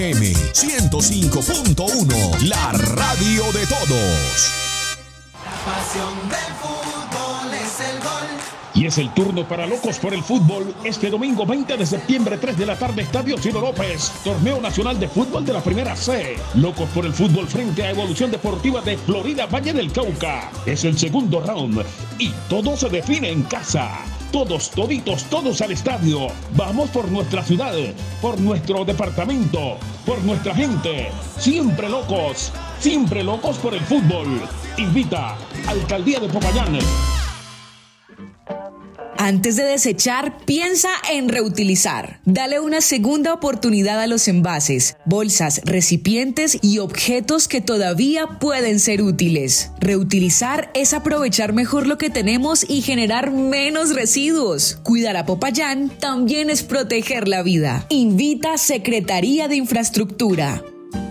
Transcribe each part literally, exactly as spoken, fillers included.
M ciento cinco punto uno, la radio de todos. La pasión del fútbol es el gol. Y es el turno para Locos por el Fútbol. Este domingo veinte de septiembre, tres de la tarde, Estadio Ciro López. Torneo Nacional de Fútbol de la Primera C. Locos por el Fútbol frente a Evolución Deportiva de Florida Valle del Cauca. Es el segundo round y todo se define en casa. Todos, toditos, todos al estadio. Vamos por nuestra ciudad, por nuestro departamento, por nuestra gente. Siempre locos, siempre locos por el fútbol. Invita Alcaldía de Popayán. Antes de desechar, piensa en reutilizar. Dale una segunda oportunidad a los envases, bolsas, recipientes y objetos que todavía pueden ser útiles. Reutilizar es aprovechar mejor lo que tenemos y generar menos residuos. Cuidar a Popayán también es proteger la vida. Invita Secretaría de Infraestructura.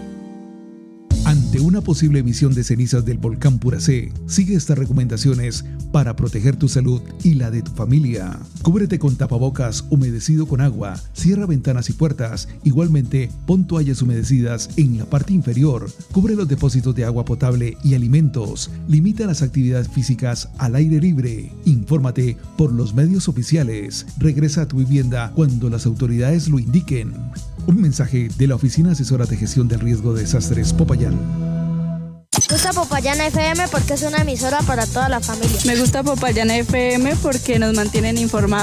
Ante una posible emisión de cenizas del volcán Puracé, sigue estas recomendaciones para proteger tu salud y la de tu familia. Cúbrete con tapabocas humedecido con agua, cierra ventanas y puertas. Igualmente, pon toallas humedecidas en la parte inferior. Cubre los depósitos de agua potable y alimentos. Limita las actividades físicas al aire libre. Infórmate por los medios oficiales. Regresa a tu vivienda cuando las autoridades lo indiquen. Un mensaje de la Oficina Asesora de Gestión del Riesgo de Desastres Popayán. Me gusta Popayán F M porque es una emisora para toda la familia. Me gusta Popayán F M porque nos mantienen informados.